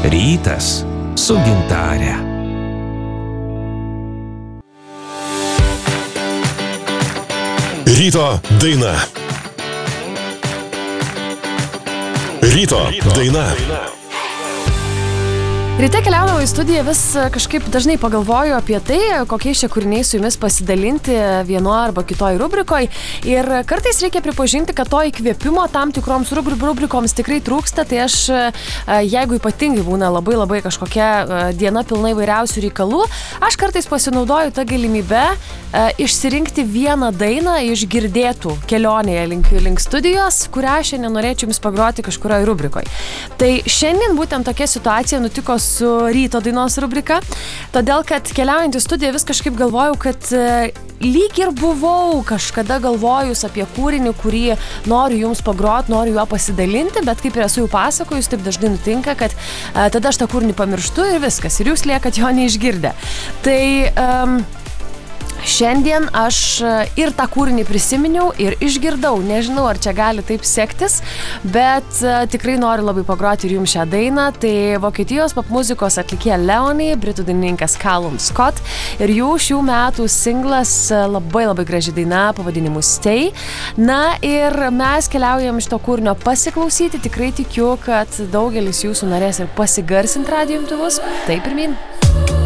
Rytas su Gintare. Ryto daina. Ryto daina. Ryte keliaudavau į studiją, vis kažkaip dažnai pagalvoju apie tai, kokiais čia kūriniais su jumis pasidalinti vieno arba kitoj rubrikoj. Ir kartais reikia pripažinti, kad to įkvėpimo tam tikroms rubrikoms tikrai trūksta. Tai aš, jeigu ypatingai būna labai kažkokia diena pilna įvairiausių reikalų, aš kartais pasinaudoju tą galimybę išsirinkti vieną dainą iš girdėtų kelionėje link studijos, kurią šiandien norėčiau jums pagroti kažkurioje rubrikoje. Tai šiandien būtent tokia situacija nutiko su ryto dainos rubrika, todėl kad keliaujant į studiją vis kažkaip galvojau, kad lyg ir buvau kažkada galvojus apie kūrinį, kurį noriu jums pagrot, noriu juo pasidalinti, bet kaip ir esu jau pasakojus, taip dažnai nutinka, kad tada aš tą kūrinį pamirštu ir viskas, ir jūs liekat jo neišgirdę. Tai šiandien aš ir tą kūrinį prisiminiau ir išgirdau. Nežinau, ar čia gali taip sektis, bet tikrai noriu labai pagroti ir jums šią dainą. Tai Vokietijos popmuzikos atlikėja Leonie, britų dainininkas Callum Scott ir jų šių metų singlas labai graži daina pavadinimu Stay. Na ir mes keliaujam šito kūrinio pasiklausyti. Tikrai tikiu, kad daugelis jūsų norės ir pasigarsint radijo imtuvus. Tai pirmyn.